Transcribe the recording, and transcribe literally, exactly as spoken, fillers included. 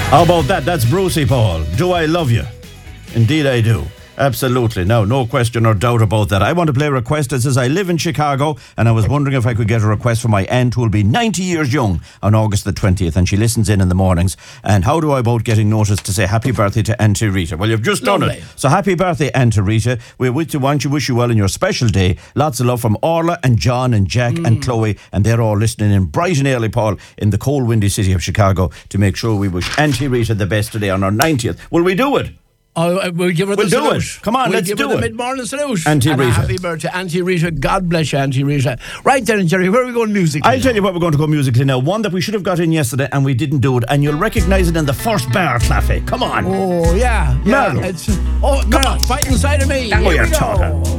How about that? That's Brucey, Paul. Do I love you? Indeed I do. Absolutely. No, no question or doubt about that. I want to play a request that says I live in Chicago and I was wondering if I could get a request from my aunt who will be ninety years young on August the twentieth, and she listens in in the mornings. And how do I about getting notice to say happy birthday to Auntie Rita? Well, you've just done Lovely. it. So happy birthday, Auntie Rita. We want to want you, wish you well in your special day. Lots of love from Orla and John and Jack mm. and Chloe, and they're all listening in bright and early, Paul, in the cold, windy city of Chicago, to make sure we wish Auntie Rita the best today on our ninetieth. Will we do it? Oh, we'll give her we'll the do salute. It. Come on, we'll let's give do her the it. mid-morning salute. Auntie and Rita. A happy birthday, Auntie Rita. God bless you, Auntie Rita. Right then, Jerry, where are we going musically? I'll tell you what we're going to go musically now. One that we should have got in yesterday and we didn't do it, and you'll recognise it in the first bar, Claffey. Come on. Oh, yeah. yeah. Merle. It's, oh, come on. Fight inside of me. Now Here you're we go. talking.